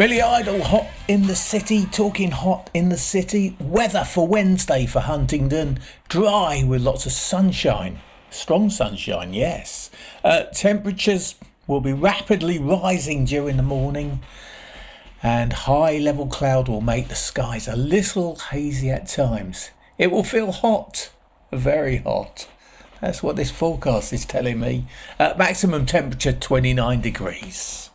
Billy Idol, hot in the city, talking hot in the city. Weather for Wednesday for Huntingdon, dry with lots of sunshine. Strong sunshine, yes. Temperatures will be rapidly rising during the morning, and high level cloud will make the skies a little hazy at times. It will feel hot, very hot. That's what this forecast is telling me. Maximum temperature 29 degrees.